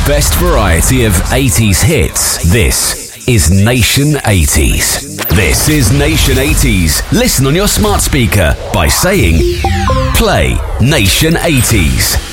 best variety of 80s hits. This is Nation 80s. This is Nation 80s. Listen on your smart speaker by saying, play Nation 80s.